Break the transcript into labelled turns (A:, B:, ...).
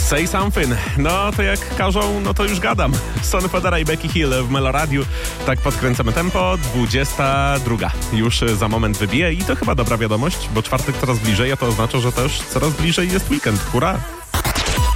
A: Say Something. No to jak każą, no to już gadam. Sonny Fodera i Becky Hill w Meloradiu. Tak podkręcamy tempo. 22. Już za moment wybije i to chyba dobra wiadomość, bo czwartek coraz bliżej, a to oznacza, że też coraz bliżej jest weekend. Hurra!